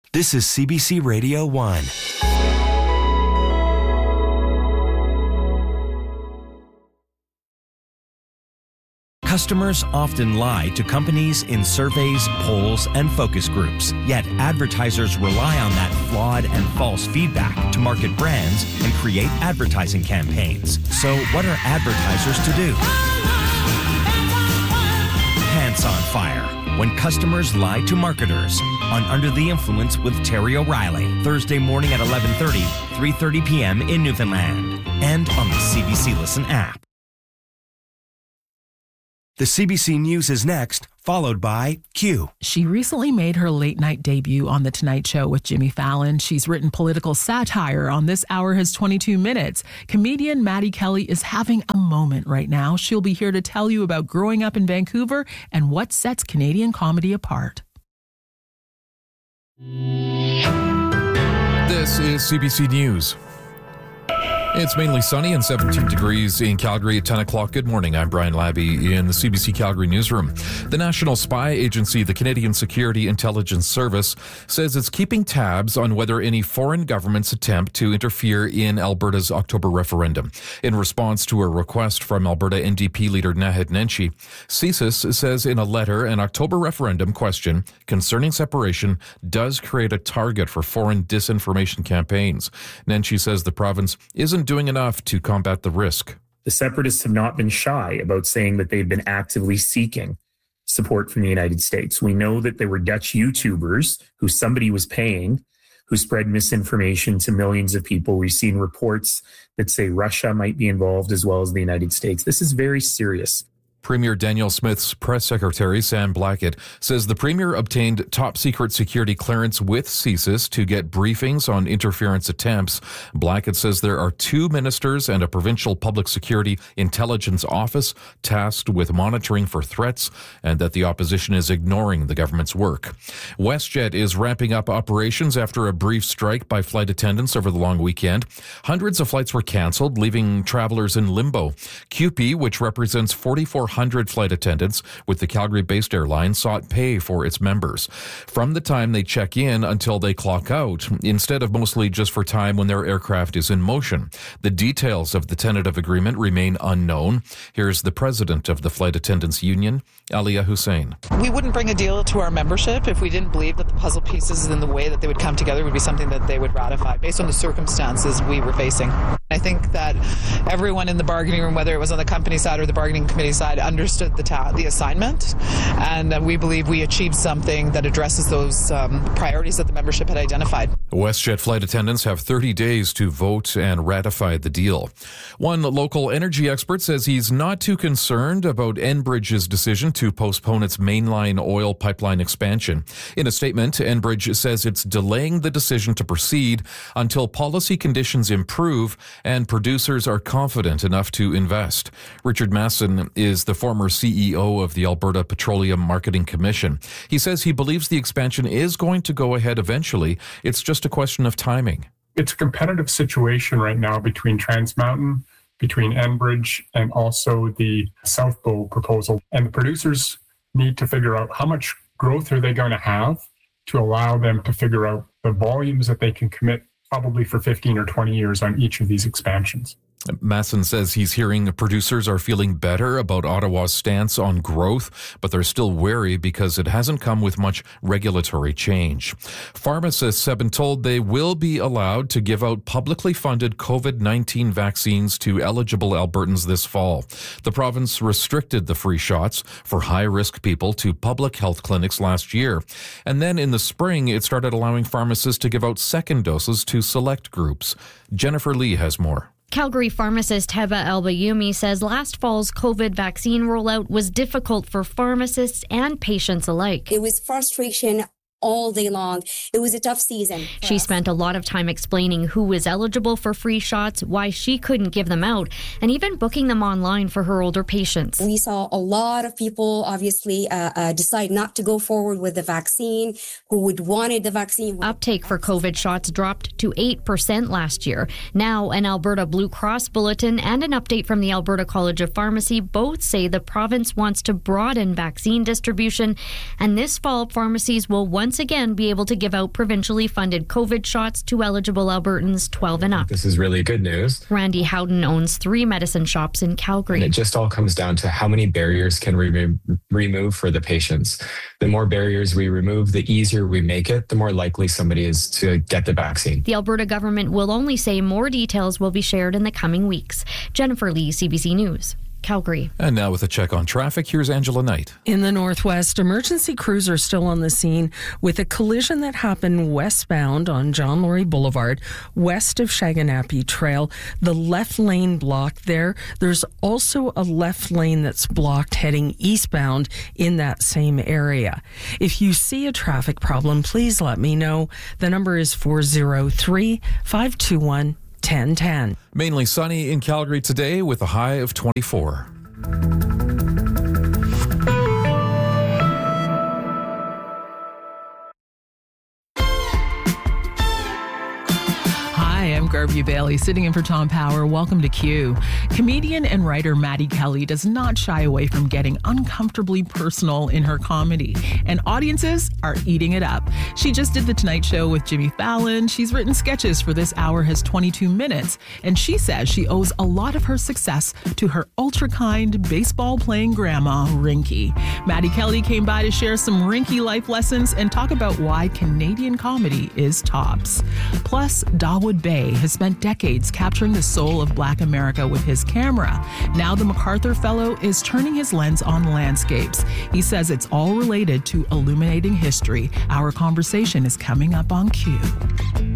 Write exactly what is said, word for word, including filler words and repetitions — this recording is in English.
This is C B C Radio one. Customers often lie to companies in surveys, polls, and focus groups. Yet advertisers rely on that flawed and false feedback to market brands and create advertising campaigns. So what are advertisers to do? Pants on Fire. When customers lie to marketers on Under the Influence with Terry O'Reilly. Thursday morning at eleven thirty, three thirty p.m. in Newfoundland. And on the C B C Listen app. The C B C News is next, followed by Q. She recently made her late-night debut on The Tonight Show with Jimmy Fallon. She's written political satire on This Hour Has twenty-two minutes. Comedian Maddie Kelly is having a moment right now. She'll be here to tell you about growing up in Vancouver and what sets Canadian comedy apart. This is C B C News. It's mainly sunny and seventeen degrees in Calgary at ten o'clock. Good morning. I'm Brian Labby in the C B C Calgary newsroom. The National Spy Agency, the Canadian Security Intelligence Service, says it's keeping tabs on whether any foreign governments attempt to interfere in Alberta's October referendum. In response to a request from Alberta N D P leader Naheed Nenshi, C S I S says in a letter an October referendum question concerning separation does create a target for foreign disinformation campaigns. Nenshi says the province isn't doing enough to combat the risk. The separatists have not been shy about saying that they've been actively seeking support from the United States. We know that there were Dutch YouTubers who somebody was paying who spread misinformation to millions of people. We've seen reports that say Russia might be involved as well as the United States. This is very serious. Premier Danielle Smith's press secretary, Sam Blackett, says the Premier obtained top-secret security clearance with C S I S to get briefings on interference attempts. Blackett says there are two ministers and a provincial public security intelligence office tasked with monitoring for threats and that the opposition is ignoring the government's work. WestJet is ramping up operations after a brief strike by flight attendants over the long weekend. Hundreds of flights were cancelled, leaving travelers in limbo. C U P E, which represents forty-four hundred flight attendants with the Calgary-based airline, sought pay for its members from the time they check in until they clock out, instead of mostly just for time when their aircraft is in motion. The details of the tentative agreement remain unknown. Here's the president of the Flight Attendants Union, Alia Hussein. We wouldn't bring a deal to our membership if we didn't believe that the puzzle pieces and the way that they would come together would be something that they would ratify based on the circumstances we were facing. I think that everyone in the bargaining room, whether it was on the company side or the bargaining committee side, understood the ta- the assignment, and uh, we believe we achieved something that addresses those um, priorities that the membership had identified. WestJet flight attendants have thirty days to vote and ratify the deal. One local energy expert says he's not too concerned about Enbridge's decision to postpone its mainline oil pipeline expansion. In a statement, Enbridge says it's delaying the decision to proceed until policy conditions improve and producers are confident enough to invest. Richard Masson is the former C E O of the Alberta Petroleum Marketing Commission. He says he believes the expansion is going to go ahead eventually. It's just a question of timing. It's a competitive situation right now between Trans Mountain, between Enbridge, and also the South Bow proposal. And the producers need to figure out how much growth are they going to have to allow them to figure out the volumes that they can commit probably for fifteen or twenty years on each of these expansions. Masson says he's hearing producers are feeling better about Ottawa's stance on growth, but they're still wary because it hasn't come with much regulatory change. Pharmacists have been told they will be allowed to give out publicly funded COVID nineteen vaccines to eligible Albertans this fall. The province restricted the free shots for high-risk people to public health clinics last year. And then in the spring, it started allowing pharmacists to give out second doses to select groups. Jennifer Lee has more. Calgary pharmacist Heba Albayumi says last fall's COVID vaccine rollout was difficult for pharmacists and patients alike. It was frustration all day long. It was a tough season. She us. spent a lot of time explaining who was eligible for free shots, why she couldn't give them out, and even booking them online for her older patients. We saw a lot of people obviously uh, uh, decide not to go forward with the vaccine, who would wanted the vaccine. Uptake for COVID shots dropped to eight percent last year. Now, an Alberta Blue Cross bulletin and an update from the Alberta College of Pharmacy both say the province wants to broaden vaccine distribution, and this fall, pharmacies will once once again be able to give out provincially funded COVID shots to eligible Albertans twelve and up. This is really good news. Randy Howden owns three medicine shops in Calgary. And it just all comes down to how many barriers can we re- remove for the patients. The more barriers we remove, the easier we make it, the more likely somebody is to get the vaccine. The Alberta government will only say more details will be shared in the coming weeks. Jennifer Lee, C B C News. Calgary. And now with a check on traffic, here's Angela Knight. In the Northwest, emergency crews are still on the scene with a collision that happened westbound on John Laurie Boulevard, west of Shaganappi Trail. The left lane blocked there. There's also a left lane that's blocked heading eastbound in that same area. If you see a traffic problem, please let me know. The number is four oh three, five two one, ten ten. Mainly sunny in Calgary today with a high of twenty-four. I'm Garvey Bailey, sitting in for Tom Power. Welcome to Q. Comedian and writer Maddie Kelly does not shy away from getting uncomfortably personal in her comedy, and audiences are eating it up. She just did The Tonight Show with Jimmy Fallon. She's written sketches for This Hour Has twenty-two minutes, and she says she owes a lot of her success to her ultra-kind, baseball-playing grandma, Rinky. Maddie Kelly came by to share some Rinky life lessons and talk about why Canadian comedy is tops. Plus, Dawood Bay has spent decades capturing the soul of Black America with his camera. Now the MacArthur Fellow is turning his lens on landscapes. He says it's all related to illuminating history. Our conversation is coming up on Q.